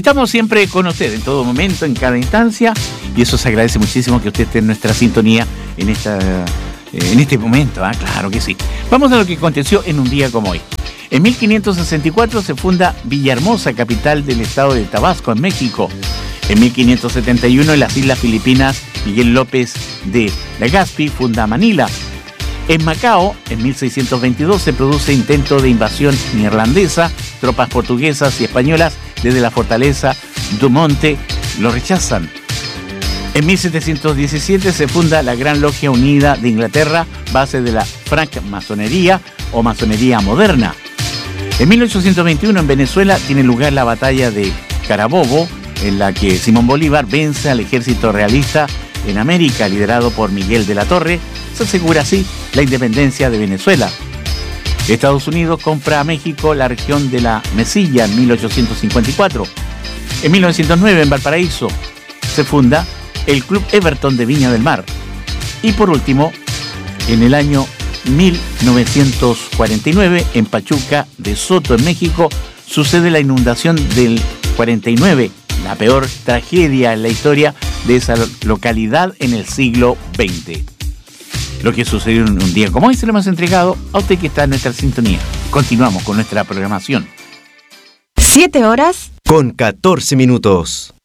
Estamos siempre con usted en todo momento, en cada instancia, y eso se agradece muchísimo que usted esté en nuestra sintonía en este momento, claro que sí. Vamos a lo que aconteció en un día como hoy. En 1564 se funda Villahermosa, capital del estado de Tabasco, en México. En 1571, en las Islas Filipinas, Miguel López de Legazpi funda Manila. En Macao, en 1622, se produce intento de invasión neerlandesa. Tropas portuguesas y españolas desde la fortaleza du Monte lo rechazan. En 1717 se funda la Gran Logia Unida de Inglaterra, base de la francmasonería o masonería moderna. En 1821, en Venezuela, tiene lugar la batalla de Carabobo, en la que Simón Bolívar vence al ejército realista en América, liderado por Miguel de la Torre. Se asegura así la independencia de Venezuela. Estados Unidos compra a México la región de la Mesilla en 1854. En 1909, en Valparaíso, se funda el Club Everton de Viña del Mar. Y por último, en el año 1949, en Pachuca de Soto, en México, sucede la inundación del 49, la peor tragedia en la historia de esa localidad en el siglo XX. Lo que sucedió en un día como hoy se lo hemos entregado a usted que está en nuestra sintonía. Continuamos con nuestra programación. 7 horas con 14 minutos.